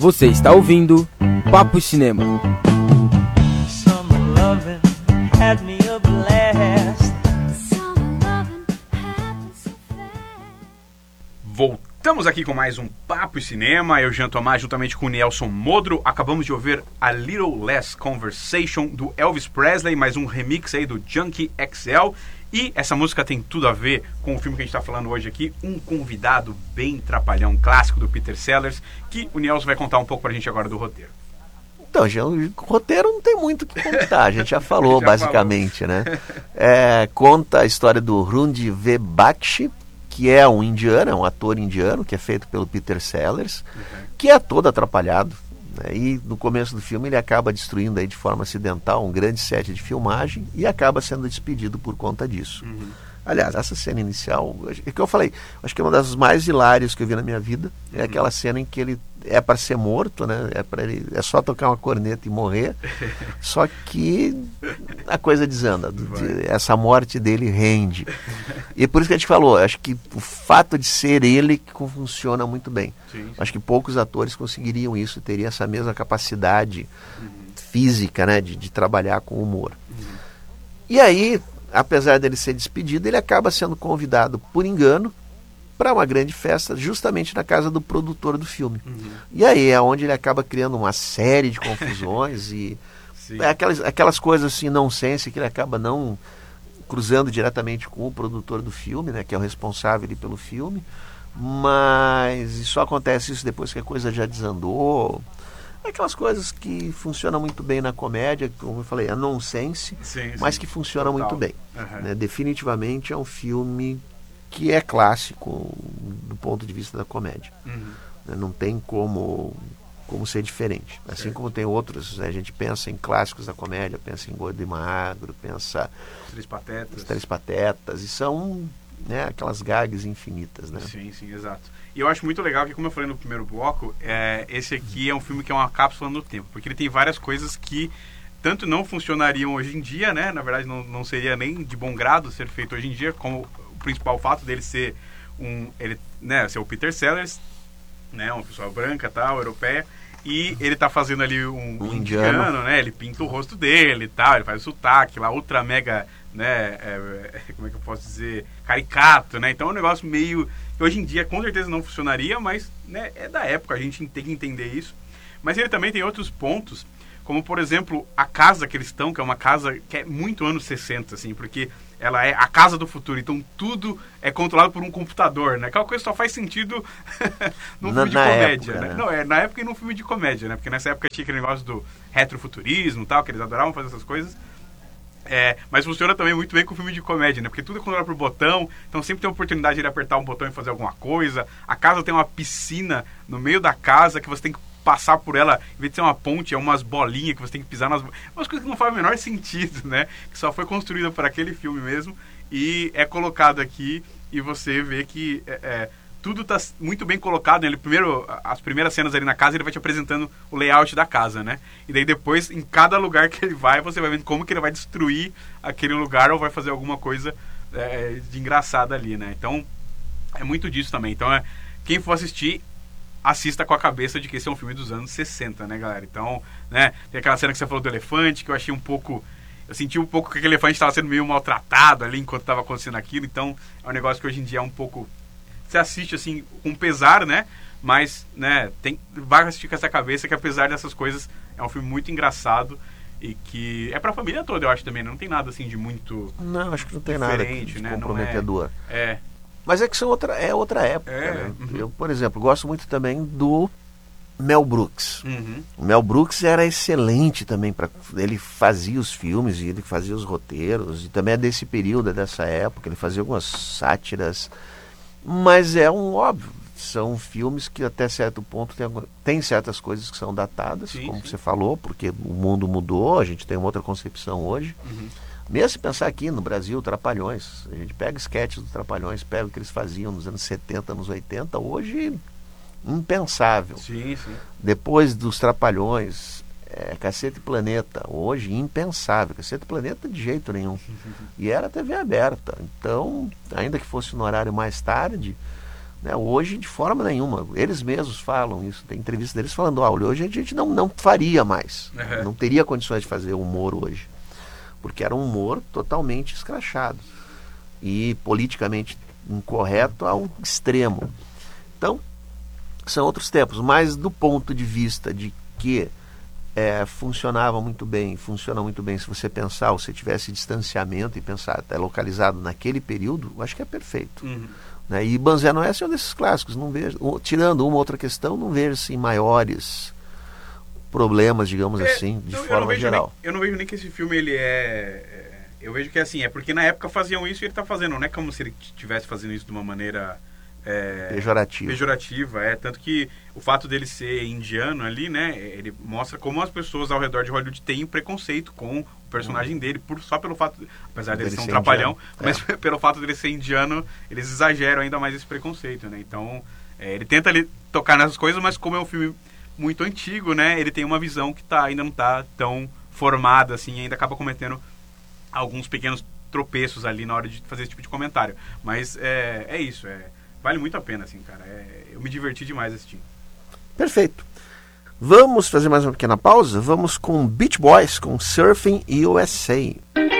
Você está ouvindo Papo Cinema. Voltamos aqui com mais um Papo Cinema. Eu, Jean Tomás, juntamente com o Nelson Modro, acabamos de ouvir A Little Less Conversation do Elvis Presley, mais um remix aí do Junkie XL. E essa música tem tudo a ver com o filme que a gente está falando hoje aqui, Um Convidado Bem Trapalhão, um clássico do Peter Sellers, que o Nelson vai contar um pouco pra gente agora do roteiro. Então, Jean, o roteiro não tem muito o que contar, a gente já falou, basicamente, né? Conta a história do Rundi V. Bakshi, que é um indiano, é um ator indiano, que é feito pelo Peter Sellers, que é todo atrapalhado. E no começo do filme ele acaba destruindo aí de forma acidental um grande set de filmagem e acaba sendo despedido por conta disso. Aliás, essa cena inicial, é que eu falei, acho que é uma das mais hilárias que eu vi na minha vida. É aquela cena em que ele é para ser morto, né? É só tocar uma corneta e morrer. Só que a coisa desanda. Essa morte dele rende. E por isso que a gente falou, acho que o fato de ser ele que funciona muito bem. Sim. Acho que poucos atores conseguiriam isso, teriam essa mesma capacidade física, né? De trabalhar com humor. E aí, apesar dele ser despedido, ele acaba sendo convidado por engano para uma grande festa justamente na casa do produtor do filme. E aí é onde ele acaba criando uma série de confusões e aquelas coisas assim nonsense que ele acaba não cruzando diretamente com o produtor do filme, né, que é o responsável ali pelo filme, mas só acontece isso depois que a coisa já desandou. Aquelas coisas que funcionam muito bem na comédia, como eu falei, é nonsense, mas que funciona muito bem. Né? Definitivamente é um filme que é clássico do ponto de vista da comédia. Né? Não tem como ser diferente. Assim como tem outros, né? A gente pensa em clássicos da comédia, pensa em Gordo e Magro, pensa Os Três Patetas, e são, né, aquelas gags infinitas. Né? Sim, exato. E eu acho muito legal que, como eu falei no primeiro bloco, esse aqui é um filme que é uma cápsula no tempo, porque ele tem várias coisas que tanto não funcionariam hoje em dia, né? Na verdade não seria nem de bom grado ser feito hoje em dia, como o principal fato dele ser ser o Peter Sellers, né? Uma pessoa branca, tal, europeia, e ele tá fazendo ali um indiano, né? Ele pinta o rosto dele e tal, ele faz o sotaque lá, ultra mega, né? Como é que eu posso dizer? Caricato, né? Então é um negócio meio que hoje em dia com certeza não funcionaria, mas, né, é da época, a gente tem que entender isso. Mas ele também tem outros pontos, como, por exemplo, a casa que eles estão, que é uma casa que é muito anos 60, assim, porque ela é a casa do futuro, então tudo é controlado por um computador, né? Aquela coisa só faz sentido num filme de comédia, época, né? né? Não, na época e num filme de comédia, né? Porque nessa época tinha aquele negócio do retrofuturismo e tal, que eles adoravam fazer essas coisas. Mas funciona também muito bem com filme de comédia, né? Porque tudo é controlado por botão, então sempre tem a oportunidade de ele apertar um botão e fazer alguma coisa. A casa tem uma piscina no meio da casa que você tem que passar por ela, em vez de ser uma ponte, é umas bolinhas que você tem que pisar nas... Umas coisas que não fazem o menor sentido, né? Que só foi construída para aquele filme mesmo e é colocado aqui e você vê que tudo está muito bem colocado, né? As primeiras cenas ali na casa, ele vai te apresentando o layout da casa, né? E daí depois, em cada lugar que ele vai, você vai vendo como que ele vai destruir aquele lugar ou vai fazer alguma coisa de engraçada ali, né? Então, é muito disso também. Então, quem for assistir, assista com a cabeça de que esse é um filme dos anos 60, né, galera? Então, né, tem aquela cena que você falou do elefante, que eu achei eu senti um pouco que aquele elefante estava sendo meio maltratado ali enquanto estava acontecendo aquilo, então é um negócio que hoje em dia é um pouco... Você assiste, assim, com pesar, né? Mas, né, vai assistir com essa cabeça que, apesar dessas coisas, é um filme muito engraçado e que é pra família toda, eu acho também, né? Não tem nada, assim, de muito... Não, acho que não tem nada de né? comprometedor. Mas é que é outra época, né? Eu, por exemplo, gosto muito também do Mel Brooks. O Mel Brooks era excelente também, ele fazia os filmes e ele fazia os roteiros, e também é desse período, dessa época, ele fazia algumas sátiras, mas óbvio, são filmes que até certo ponto tem certas coisas que são datadas, como você falou, porque o mundo mudou, a gente tem uma outra concepção hoje. Mesmo se pensar aqui no Brasil, Trapalhões, a gente pega sketches do Trapalhões, pega o que eles faziam nos anos 70, anos 80, hoje impensável. Depois dos Trapalhões, Cacete e Planeta, hoje impensável. Cacete e Planeta de jeito nenhum. E era TV aberta, então, ainda que fosse no horário mais tarde, Né? Hoje, de forma nenhuma. Eles mesmos falam isso. Tem entrevista deles falando, olha, hoje a gente não faria mais. Não teria condições de fazer humor hoje. Porque era um humor totalmente escrachado. E politicamente incorreto ao extremo. Então, são outros tempos. Mas do ponto de vista de que funcionava muito bem, funciona muito bem, se você pensar, ou se tivesse distanciamento e pensar, está localizado naquele período, eu acho que é perfeito. Né? E Banzé Noé é um desses clássicos, não vejo, tirando uma outra questão, não vejo assim, maiores problemas, digamos assim, de forma geral. Eu não vejo nem que esse filme ele eu vejo que assim, é porque na época faziam isso e ele está fazendo, não é como se ele estivesse fazendo isso de uma maneira pejorativa, tanto que o fato dele ser indiano ali, né, ele mostra como as pessoas ao redor de Hollywood têm preconceito com o personagem dele, só pelo fato, apesar dele ser um trapalhão, mas pelo fato dele ser indiano, eles exageram ainda mais esse preconceito, né, então ele tenta ali tocar nessas coisas, mas como é um filme muito antigo, né, ele tem uma visão que ainda não está tão formada assim, ainda acaba cometendo alguns pequenos tropeços ali na hora de fazer esse tipo de comentário, mas é isso, vale muito a pena, assim, cara. Eu me diverti demais assistindo. Perfeito. Vamos fazer mais uma pequena pausa? Vamos com Beach Boys, com Surfing USA.